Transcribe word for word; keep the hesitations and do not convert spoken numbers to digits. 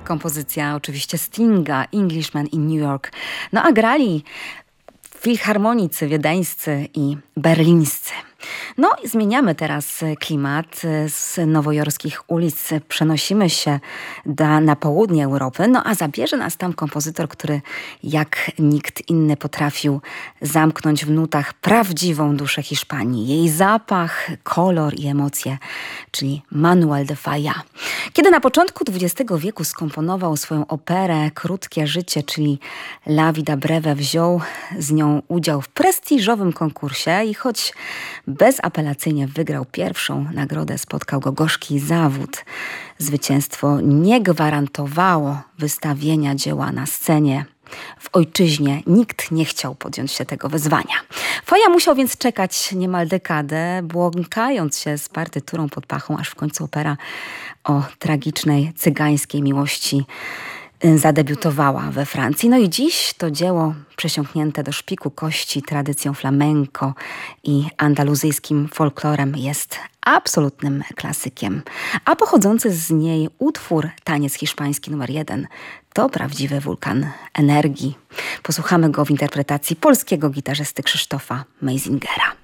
Kompozycja oczywiście Stinga, Englishman in New York. No a grali filharmonicy wiedeńscy i berlińscy. No i zmieniamy teraz klimat. Z nowojorskich ulic przenosimy się do, na południe Europy, no a zabierze nas tam kompozytor, który jak nikt inny potrafił zamknąć w nutach prawdziwą duszę Hiszpanii. Jej zapach, kolor i emocje, czyli Manuel de Falla. Kiedy na początku dwudziestego wieku skomponował swoją operę Krótkie życie, czyli La Vida Breve, wziął z nią udział w prestiżowym konkursie i choć bezapelacyjnie wygrał pierwszą nagrodę, spotkał go gorzki zawód. Zwycięstwo nie gwarantowało wystawienia dzieła na scenie. W ojczyźnie nikt nie chciał podjąć się tego wyzwania. Falla musiał więc czekać niemal dekadę, błąkając się z partyturą pod pachą, aż w końcu opera o tragicznej cygańskiej miłości zadebiutowała we Francji. No i dziś to dzieło przesiąknięte do szpiku kości tradycją flamenco i andaluzyjskim folklorem jest absolutnym klasykiem. A pochodzący z niej utwór Taniec hiszpański numer jeden to prawdziwy wulkan energii. Posłuchamy go w interpretacji polskiego gitarzysty Krzysztofa Meisingera.